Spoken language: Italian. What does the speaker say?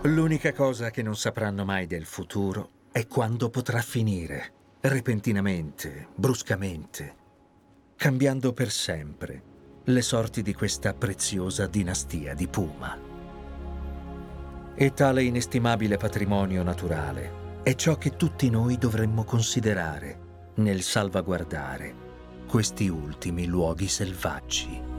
L'unica cosa che non sapranno mai del futuro è quando potrà finire, repentinamente, bruscamente, cambiando per sempre le sorti di questa preziosa dinastia di puma. E tale inestimabile patrimonio naturale è ciò che tutti noi dovremmo considerare nel salvaguardare questi ultimi luoghi selvaggi.